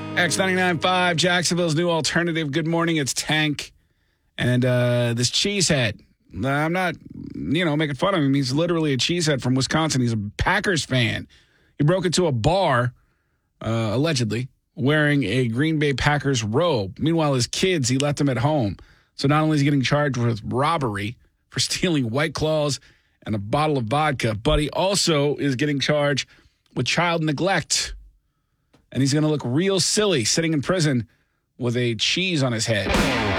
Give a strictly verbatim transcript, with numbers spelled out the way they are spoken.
X ninety-nine point five, Jacksonville's new alternative. Good morning, it's Tank. And uh, this cheesehead, I'm not, you know, making fun of him. He's literally a cheesehead from Wisconsin. He's a Packers fan. He broke into a bar, uh, allegedly, wearing a Green Bay Packers robe. Meanwhile, his kids, he left them at home. So not only is he getting charged with robbery for stealing White Claws and a bottle of vodka, but he also is getting charged with child neglect. And he's going to look real silly sitting in prison with a cheese on his head.